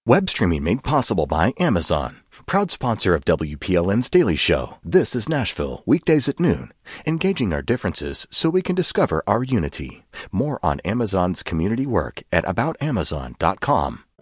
Web streaming made possible by Amazon. Proud sponsor of WPLN's Daily Show. This is Nashville, weekdays at noon. Engaging our differences so we can discover our unity. More on Amazon's community work at aboutamazon.com.